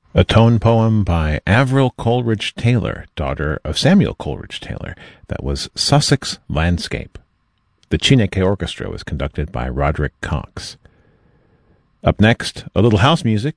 A tone poem by Avril Coleridge Taylor, daughter of Samuel Coleridge Taylor. That was Sussex Landscape. The Chineke Orchestra was conducted by Roderick Cox. Up next, a little house music